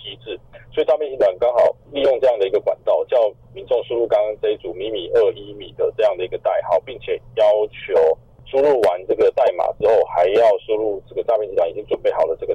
机制，所以诈骗集团刚好利用这样的一个管道，叫民众输入刚刚这一组米的这样的一个代号，并且要求输入完这个代码之后，还要输入这个诈骗集团已经准备好的这个